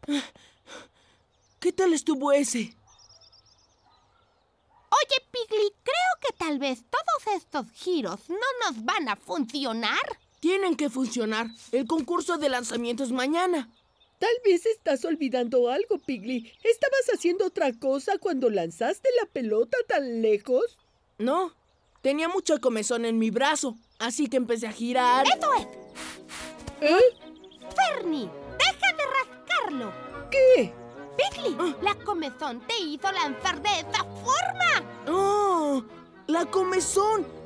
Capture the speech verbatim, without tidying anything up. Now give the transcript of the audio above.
¿Qué tal estuvo ese? Oye, Piggy, creo que tal vez todos estos giros no nos van a funcionar. Tienen que funcionar. El concurso de lanzamiento es mañana. Tal vez estás olvidando algo, Piggy. ¿Estabas haciendo otra cosa cuando lanzaste la pelota tan lejos? No, tenía mucha comezón en mi brazo, así que empecé a girar. ¡Eso es! ¿Eh? ¡Fernie! ¡Deja de rascarlo! ¿Qué? ¡Piggy! La comezón te hizo lanzar de esa forma. ¡Oh! ¡La comezón!